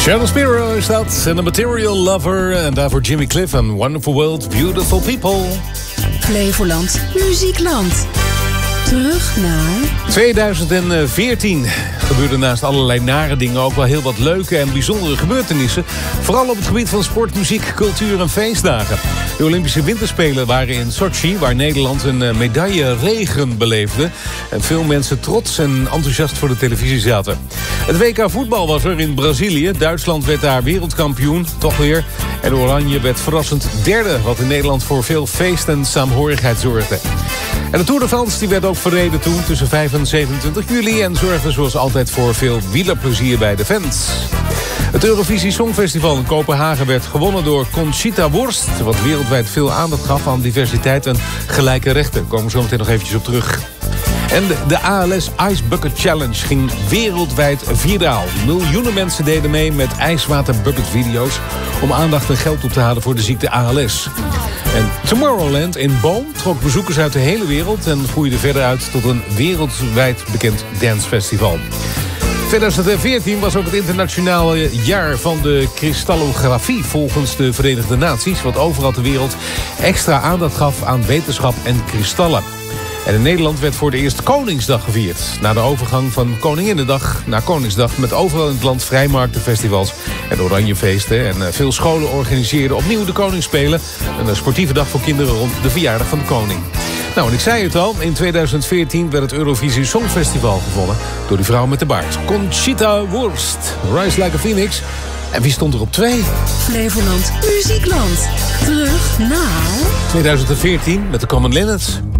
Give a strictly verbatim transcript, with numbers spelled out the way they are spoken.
Shadow Spiro is dat. En The Material Lover. En daarvoor Jimmy Cliff en Wonderful World, Beautiful People. Flevoland, Muziekland. Terug naar... tweeduizend veertien gebeurde naast allerlei nare dingen ook wel heel wat leuke en bijzondere gebeurtenissen. Vooral op het gebied van sport, muziek, cultuur en feestdagen. De Olympische Winterspelen waren in Sochi, waar Nederland een medailleregen beleefde. En veel mensen trots en enthousiast voor de televisie zaten. Het W K voetbal was er in Brazilië. Duitsland werd daar wereldkampioen, toch weer. En Oranje werd verrassend derde, wat in Nederland voor veel feest en saamhorigheid zorgde. En de Tour de France die werd ook verreden toen tussen vijf en zevenentwintig juli... en zorgde zoals altijd voor veel wielerplezier bij de fans. Het Eurovisie Songfestival in Kopenhagen werd gewonnen door Conchita Wurst... wat wereldwijd veel aandacht gaf aan diversiteit en gelijke rechten. Daar komen we zo meteen nog eventjes op terug. En de, de A L S Ice Bucket Challenge ging wereldwijd viraal. Miljoenen mensen deden mee met ijswaterbucket video's... om aandacht en geld op te halen voor de ziekte A L S. En Tomorrowland in Boom trok bezoekers uit de hele wereld... en groeide verder uit tot een wereldwijd bekend dancefestival. tweeduizend veertien was ook het internationale jaar van de kristallografie... volgens de Verenigde Naties, wat overal ter wereld extra aandacht gaf aan wetenschap en kristallen. En in Nederland werd voor de eerst Koningsdag gevierd. Na de overgang van Koninginnedag naar Koningsdag... met overal in het land vrijmarkten, festivals en oranjefeesten. En veel scholen organiseerden opnieuw de Koningsspelen. Een sportieve dag voor kinderen rond de verjaardag van de koning. Nou, en ik zei het al, in tweeduizend veertien werd het Eurovisie Songfestival gewonnen... door die vrouw met de baard, Conchita Wurst. Rise Like a Phoenix. En wie stond er op twee? Flevoland, Muziekland. Terug naar... tweeduizend veertien met de Common Linnets.